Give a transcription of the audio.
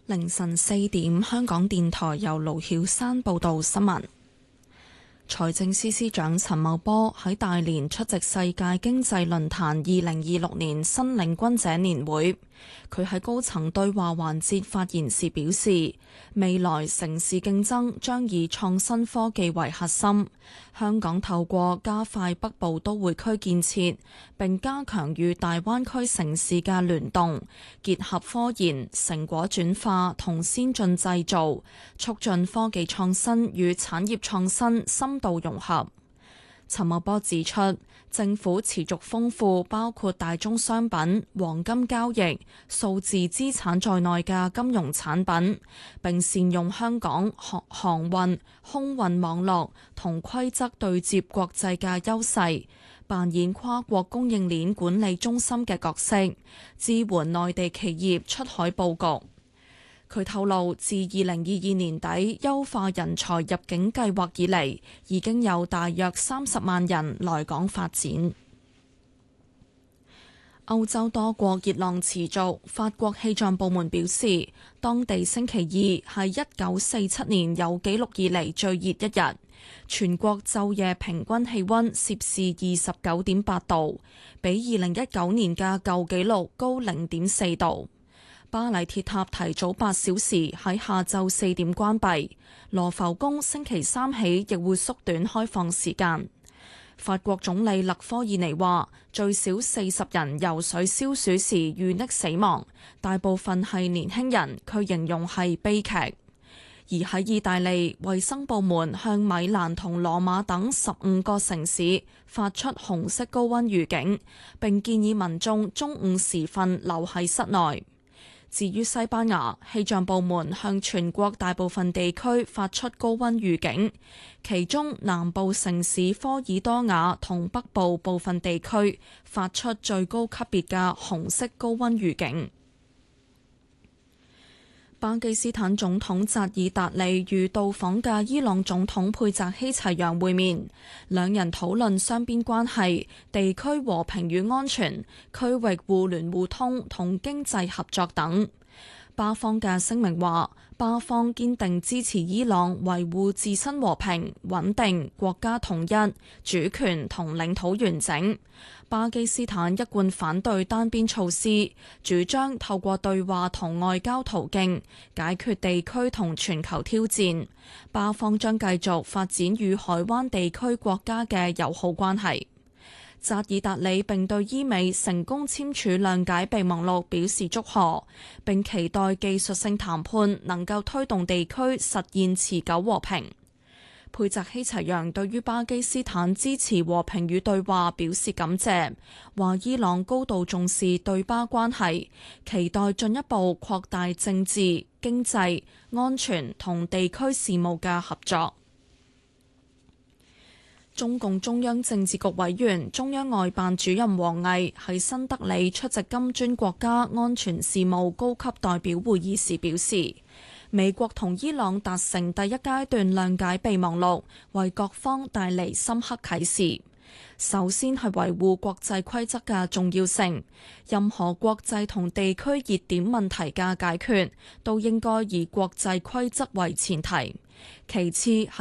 凌晨4點，香港電台由盧曉山報道新聞。財政司司長陳茂波喺大連出席世界經濟論壇2026年新領軍者年會。佢喺高層對話環節發言時表示，未來城市競爭將以創新科技為核心。香港透過加快北部都會區建設，並加強與大灣區城市嘅聯動，結合科研、成果轉化同先進製造，促進科技創新與產業創新深度融合。陳茂波指出，政府持續豐富包括大宗商品、黃金交易、數字資產在內嘅金融產品，並善用香港航運、空運網絡同規則對接國際嘅優勢，扮演跨國供應鏈管理中心嘅角色，支援內地企業出海佈局。佢透露，自2022年底優化人才入境計劃以嚟，已經有大約30萬人來港發展。歐洲多國熱浪持續，法國氣象部門表示，當地星期二係1947年有紀錄以嚟最熱一日，全國晝夜平均氣溫攝氏29.8度，比2019年嘅舊紀錄高0.4度。巴黎鐵塔提早8小時喺下晝4點關閉，羅浮宮星期三起亦會縮短開放時間。法國總理勒科爾尼話，最少40人游水消暑時遇溺死亡，大部分係年輕人，佢形容係悲劇。而喺意大利，衛生部門向米蘭同羅馬等15個城市發出紅色高溫預警，並建議民眾中午時分留喺室內。至於西班牙，氣象部門向全國大部分地區發出高溫預警，其中南部城市科爾多瓦同北部部分地區發出最高級別嘅紅色高溫預警。巴基斯坦總統扎爾達里與到訪嘅伊朗總統佩澤希齊揚會面，兩人討論雙邊關係、地區和平與安全、區域互聯互通同經濟合作等。巴方嘅聲明話，巴方堅定支持伊朗維護自身和平、穩定、國家統一、主權同領土完整。巴基斯坦一貫反對單邊措施，主張透過對話同外交途徑解決地區同全球挑戰。巴方將繼續發展與海灣地區國家嘅友好關係。扎爾達里並對伊美成功簽署諒解備忘錄表示祝賀，並期待技術性談判能夠推動地區實現持久和平。佩澤希齊揚對於巴基斯坦支持和平與對話表示感謝，話伊朗高度重視對巴關係，期待進一步擴大政治、經濟、安全同地區事務嘅合作。中共中央政治局委員、中央外辦主任王毅喺新德里出席金磚國家安全事務高級代表會議時表示，美國同伊朗達成第一階段諒解備忘錄，為各方帶嚟深刻啟示。首先係維護國際規則嘅重要性，任何國際同地區熱點問題嘅解決，都應該以國際規則為前提。其次係